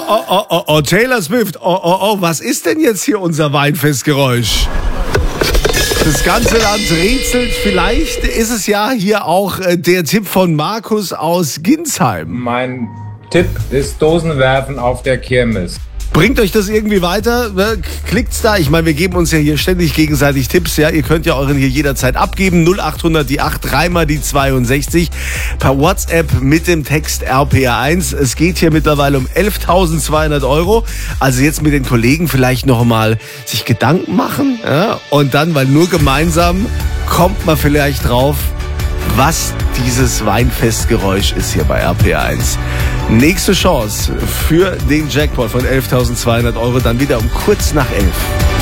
Taylor Swift. Was ist denn jetzt hier unser Weinfestgeräusch? Das ganze Land rätselt. Vielleicht ist es ja hier auch der Tipp von Markus aus Ginsheim. Mein Tipp ist Dosenwerfen auf der Kirmes. Bringt euch das irgendwie weiter? Klickt's da? Ich meine, wir geben uns ja hier ständig gegenseitig Tipps. Ja, ihr könnt ja euren hier jederzeit abgeben. 0800 die 8, dreimal die 62. Per WhatsApp mit dem Text RPR1. Es geht hier mittlerweile um 11.200 €. Also jetzt mit den Kollegen vielleicht noch mal sich Gedanken machen. Ja? Und dann, weil nur gemeinsam kommt man vielleicht drauf, was dieses Weinfestgeräusch ist hier bei RPR1. Nächste Chance für den Jackpot von 11.200 €, dann wieder um kurz nach 11.